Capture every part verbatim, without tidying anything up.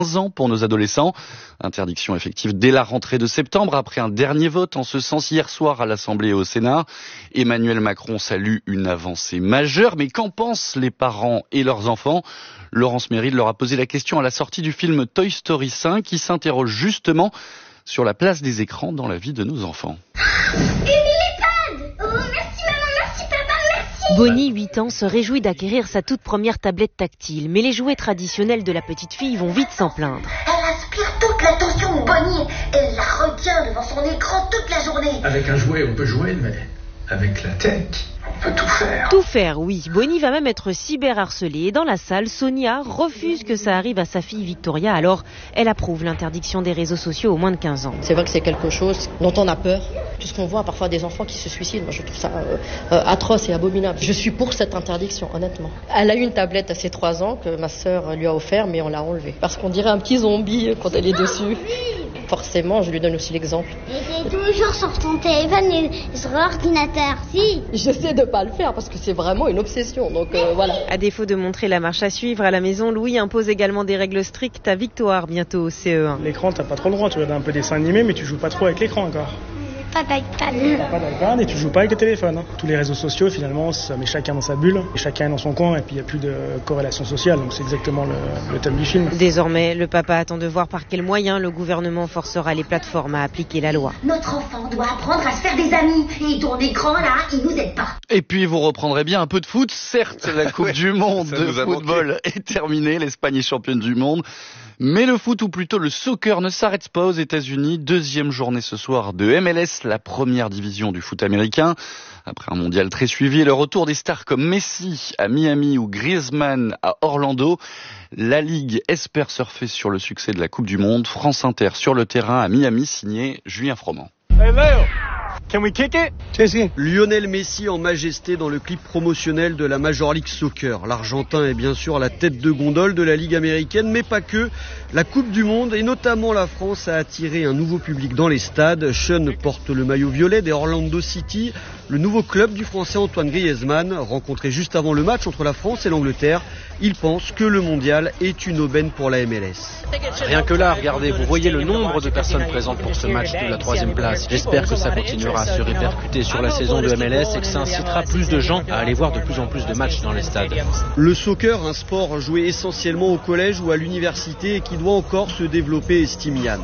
ans pour nos adolescents. Interdiction effective dès la rentrée de septembre, après un dernier vote en ce sens hier soir à l'Assemblée et au Sénat. Emmanuel Macron salue une avancée majeure, mais qu'en pensent les parents et leurs enfants? Laurence Méride leur a posé la question à la sortie du film Toy Story cinq, qui s'interroge justement sur la place des écrans dans la vie de nos enfants. Bonnie, huit ans, se réjouit d'acquérir sa toute première tablette tactile. Mais les jouets traditionnels de la petite fille vont vite s'en plaindre. Elle aspire toute l'attention de Bonnie. Elle la retient devant son écran toute la journée. Avec un jouet, on peut jouer, mais avec la tête, on peut tout faire. Tout faire, oui. Bonnie va même être cyberharcelée. Et dans la salle, Sonia refuse que ça arrive à sa fille Victoria. Alors, elle approuve l'interdiction des réseaux sociaux aux moins de quinze ans. C'est vrai que c'est quelque chose dont on a peur, puisqu'on voit parfois des enfants qui se suicident. Moi, je trouve ça euh, euh, atroce et abominable. Je suis pour cette interdiction, honnêtement. Elle a eu une tablette à ses trois ans que ma sœur lui a offert, mais on l'a enlevée. Parce qu'on dirait un petit zombie quand elle est dessus. Forcément, je lui donne aussi l'exemple. Et t'es toujours sur ton téléphone et sur l'ordinateur, si. J'essaie de pas le faire parce que c'est vraiment une obsession, donc euh, voilà. À défaut de montrer la marche à suivre à la maison, Louis impose également des règles strictes à Victoire, bientôt au C E un. L'écran, t'as pas trop le droit, tu regardes un peu des dessins animés, mais tu joues pas trop avec l'écran encore. Pas d'iPad. T'as pas d'iPad et tu joues pas avec le téléphone. Hein. Tous les réseaux sociaux, finalement, ça met chacun dans sa bulle, et chacun est dans son coin, et puis il n'y a plus de corrélation sociale, donc c'est exactement le, le thème du film. Désormais, le papa attend de voir par quels moyens le gouvernement forcera les plateformes à appliquer la loi. Notre enfant doit apprendre à se faire des amis. Et ton écran, là, il nous aide pas. Et puis vous reprendrez bien un peu de foot. Certes, la Coupe ouais, du Monde de football est terminée. L'Espagne est championne du monde. Mais le foot, ou plutôt le soccer, ne s'arrête pas aux États-Unis. Deuxième journée ce soir de M L S, la première division du foot américain. Après un mondial très suivi et le retour des stars comme Messi à Miami ou Griezmann à Orlando, la Ligue espère surfer sur le succès de la Coupe du Monde. France Inter sur le terrain à Miami, signé Julien Froment. Hey Leo, can we kick it? Lionel Messi en majesté dans le clip promotionnel de la Major League Soccer. L'Argentin est bien sûr la tête de gondole de la Ligue américaine, mais pas que. La Coupe du Monde et notamment la France a attiré un nouveau public dans les stades. Sean porte le maillot violet des Orlando City, le nouveau club du Français Antoine Griezmann, rencontré juste avant le match entre la France et l'Angleterre. Il pense que le mondial est une aubaine pour la M L S. Rien que là, regardez, vous voyez le nombre de personnes présentes pour ce match de la troisième place. J'espère que ça continuera à se répercuter sur la saison de M L S et que ça incitera plus de gens à aller voir de plus en plus de matchs dans les stades. Le soccer, un sport joué essentiellement au collège ou à l'université et qui doit encore se développer, estime Yann.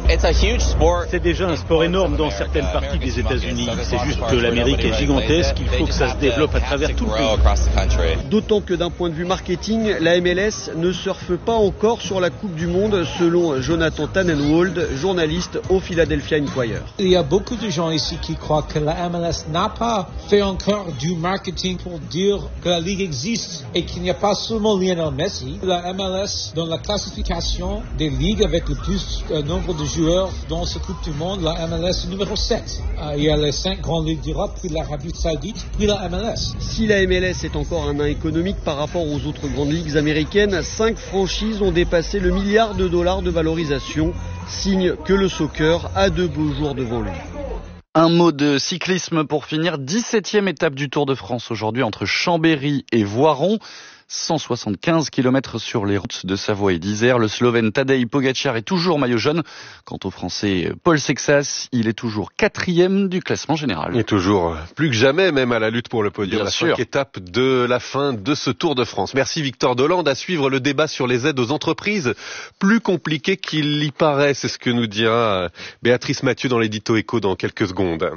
C'est déjà un sport énorme dans certaines parties des États-Unis. C'est juste que l'Amérique est gigantesque, il faut que ça se développe à travers tout le pays. D'autant que d'un point de vue marketing, la M L S ne surfe pas encore sur la Coupe du Monde, selon Jonathan Tannenwald, journaliste au Philadelphia Inquirer. Il y a beaucoup de gens ici qui croient que la M L S n'a pas fait encore du marketing pour dire que la Ligue existe et qu'il n'y a pas seulement Lionel Messi. La M L S, dans la classification des ligues avec le plus euh, nombre de joueurs dans cette Coupe du Monde, la M L S est numéro sept. Euh, il y a les cinq grandes ligues d'Europe, puis l'Arabie Saoudite, puis la M L S. Si la M L S est encore un nain économique par rapport aux autres grandes ligues américaines, cinq franchises ont dépassé le milliard de dollars de valorisation, signe que le soccer a de beaux jours devant lui. Un mot de cyclisme pour finir. dix-septième étape du Tour de France aujourd'hui entre Chambéry et Voiron. cent soixante-quinze kilomètres sur les routes de Savoie et d'Isère. Le Slovène Tadej Pogačar est toujours maillot jaune. Quant au Français Paul Sexas, il est toujours quatrième du classement général. Et toujours plus que jamais, même à la lutte pour le podium. Bien la sûr. cinquième étape de la fin de ce Tour de France. Merci Victor Dolande. À suivre le débat sur les aides aux entreprises. Plus compliqué qu'il y paraît, c'est ce que nous dira Béatrice Mathieu dans l'édito Écho dans quelques secondes.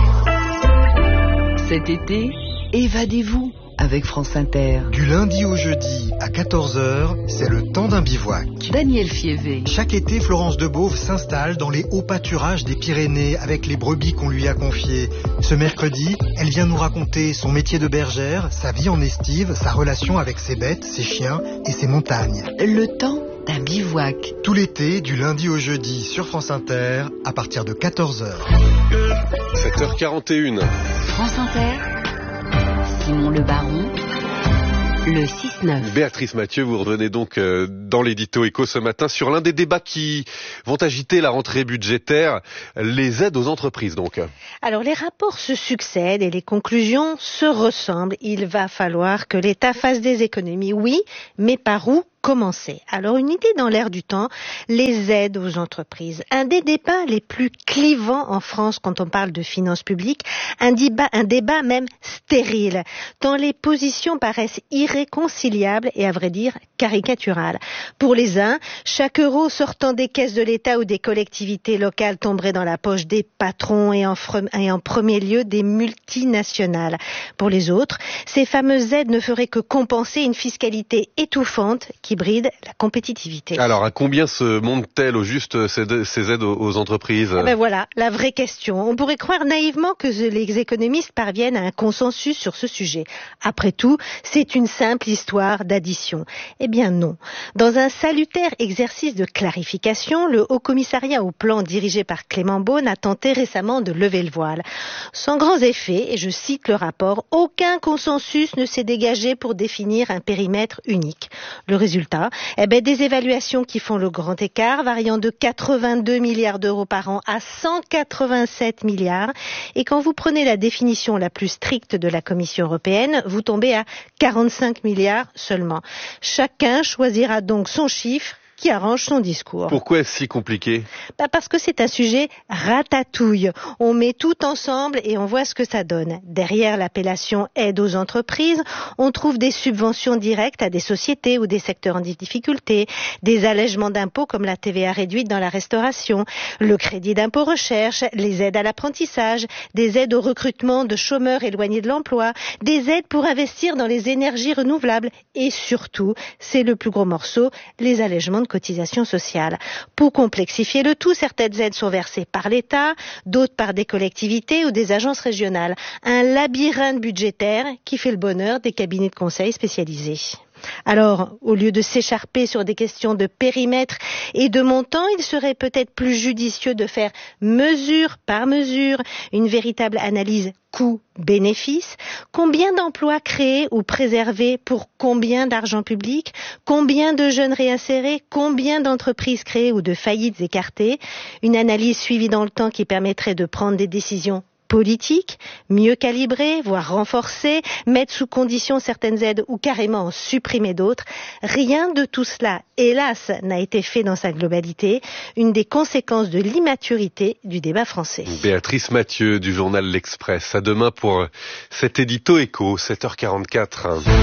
Cet été, évadez-vous avec France Inter. Du lundi au jeudi à quatorze heures, c'est le temps d'un bivouac. Daniel Fievé. Chaque été, Florence Debauve s'installe dans les hauts pâturages des Pyrénées avec les brebis qu'on lui a confiées. Ce mercredi, elle vient nous raconter son métier de bergère, sa vie en estive, sa relation avec ses bêtes, ses chiens et ses montagnes. Le temps d'un bivouac. Tout l'été, du lundi au jeudi sur France Inter, à partir de quatorze heures. sept heures quarante et une. France Inter. Simon Le Baron, le six neuf. Béatrice Mathieu, vous revenez donc euh, dans l'édito Écho ce matin sur l'un des débats qui vont agiter la rentrée budgétaire, les aides aux entreprises donc. Alors les rapports se succèdent et les conclusions se ressemblent. Il va falloir que l'État fasse des économies, oui, mais par où ? commencer. Alors une idée dans l'air du temps, les aides aux entreprises. Un des débats les plus clivants en France quand on parle de finances publiques, un débat, un débat même stérile, tant les positions paraissent irréconciliables et à vrai dire caricaturales. Pour les uns, chaque euro sortant des caisses de l'État ou des collectivités locales tomberait dans la poche des patrons et en, fre- et en premier lieu des multinationales. Pour les autres, ces fameuses aides ne feraient que compenser une fiscalité étouffante qui bride la compétitivité. Alors, à combien se montent-elles au juste ces, ces aides aux, aux entreprises ? Eh ben voilà, la vraie question. On pourrait croire naïvement que les économistes parviennent à un consensus sur ce sujet. Après tout, c'est une simple histoire d'addition. Eh bien non. Dans un salutaire exercice de clarification, le Haut Commissariat au plan dirigé par Clément Beaune a tenté récemment de lever le voile. Sans grands effets, et je cite le rapport, aucun consensus ne s'est dégagé pour définir un périmètre unique. Le résultat, eh ben des évaluations qui font le grand écart, variant de quatre-vingt-deux milliards d'euros par an à cent quatre-vingt-sept milliards. Et quand vous prenez la définition la plus stricte de la Commission européenne, vous tombez à quarante-cinq milliards seulement. Chacun choisira donc son chiffre qui arrange son discours. Pourquoi est-ce si compliqué ? Bah parce que c'est un sujet ratatouille. On met tout ensemble et on voit ce que ça donne. Derrière l'appellation aide aux entreprises, on trouve des subventions directes à des sociétés ou des secteurs en difficulté, des allègements d'impôts comme la T V A réduite dans la restauration, le crédit d'impôt recherche, les aides à l'apprentissage, des aides au recrutement de chômeurs éloignés de l'emploi, des aides pour investir dans les énergies renouvelables et surtout, c'est le plus gros morceau, les allègements de cotisations sociales. Pour complexifier le tout, certaines aides sont versées par l'État, d'autres par des collectivités ou des agences régionales. Un labyrinthe budgétaire qui fait le bonheur des cabinets de conseil spécialisés. Alors, au lieu de s'écharper sur des questions de périmètre et de montant, il serait peut-être plus judicieux de faire mesure par mesure une véritable analyse coût-bénéfice. Combien d'emplois créés ou préservés pour combien d'argent public ? Combien de jeunes réinsérés ? Combien d'entreprises créées ou de faillites écartées ? Une analyse suivie dans le temps qui permettrait de prendre des décisions politique, mieux calibrée, voire renforcée, mettre sous condition certaines aides ou carrément en supprimer d'autres. Rien de tout cela, hélas, n'a été fait dans sa globalité, une des conséquences de l'immaturité du débat français. Béatrice Mathieu du journal L'Express. À demain pour cet édito écho, sept heures quarante-quatre.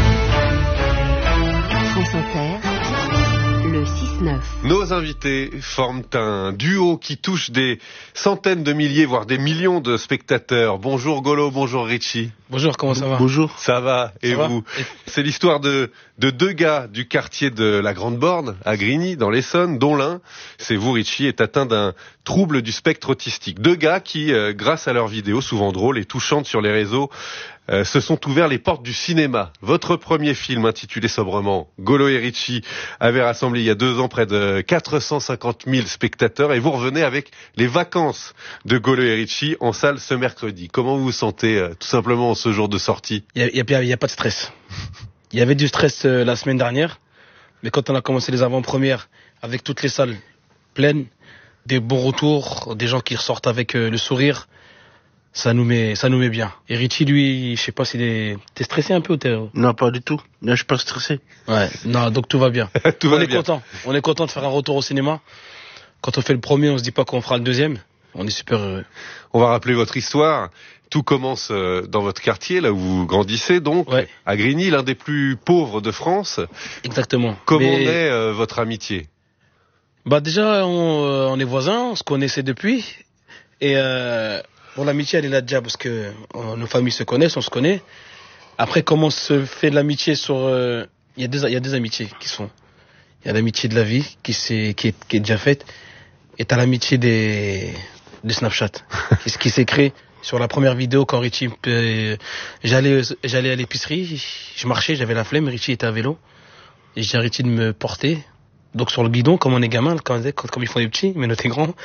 France Inter. Le six neuf. Nos invités forment un duo qui touche des centaines de milliers, voire des millions de spectateurs. Bonjour Golo, bonjour Richie. Bonjour, comment ça va ? Bonjour. Ça va, et ça vous va ? C'est l'histoire de, de deux gars du quartier de la Grande Borne, à Grigny, dans l'Essonne, dont l'un, c'est vous Richie, est atteint d'un trouble du spectre autistique. Deux gars qui, euh, grâce à leurs vidéos, souvent drôles et touchantes sur les réseaux, Euh, se sont ouverts les portes du cinéma. Votre premier film, intitulé sobrement Golo et Richie, avait rassemblé il y a deux ans près de quatre cent cinquante mille spectateurs et vous revenez avec les vacances de Golo et Richie en salle ce mercredi. Comment vous vous sentez euh, tout simplement en ce jour de sortie ? Il y a, y a pas de stress. Il y avait du stress euh, la semaine dernière, mais quand on a commencé les avant-premières avec toutes les salles pleines, des bons retours, des gens qui ressortent avec euh, le sourire, ça nous met, ça nous met bien. Et Richie, lui, je sais pas s'il est, t'es stressé un peu ou t'es... Non, pas du tout. Là, je suis pas stressé. Ouais. Non, donc tout va bien. tout on va est bien. content. On est content de faire un retour au cinéma. Quand on fait le premier, on se dit pas qu'on fera le deuxième. On est super heureux. On va rappeler votre histoire. Tout commence dans votre quartier, là où vous grandissez, donc, ouais. à Grigny, l'un des plus pauvres de France. Exactement. Comment Mais... est euh, votre amitié ? Bah déjà, on, euh, on est voisins, on se connaissait depuis. Et euh, bon, l'amitié, elle est là déjà parce que euh, nos familles se connaissent, on se connaît. Après, comment se fait de l'amitié sur... Il euh, y a des, il y a des amitiés qui sont... Il y a l'amitié de la vie qui, s'est, qui, est, qui est déjà faite. Et t'as l'amitié des, des Snapchat qui, qui s'est créée. Sur la première vidéo, quand Richie, euh, j'allais, j'allais à l'épicerie, je marchais, j'avais la flemme, Richie était à vélo, et j'ai dit à Richie de me porter. Donc sur le guidon, comme on est gamin, quand, quand, comme ils font des petits, mais nous t'es grand.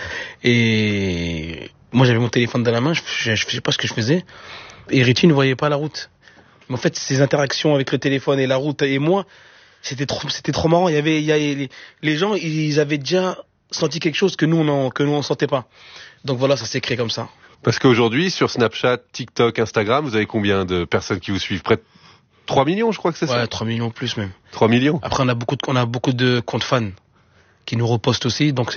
Et moi j'avais mon téléphone dans la main, je, je, je sais pas ce que je faisais, et Richie ne voyait pas la route. Mais en fait, ces interactions avec le téléphone et la route et moi, c'était trop, c'était trop marrant. Il y avait, il y avait les, les gens, ils avaient déjà senti quelque chose que nous on, que nous on sentait pas. Donc voilà, ça s'est créé comme ça. Parce qu'aujourd'hui, sur Snapchat, TikTok, Instagram, vous avez combien de personnes qui vous suivent ? Près de trois millions, je crois que c'est ouais, ça. Ouais, trois millions plus même. trois millions. Après, on a beaucoup de, on a beaucoup de comptes fans qui nous repostent aussi, donc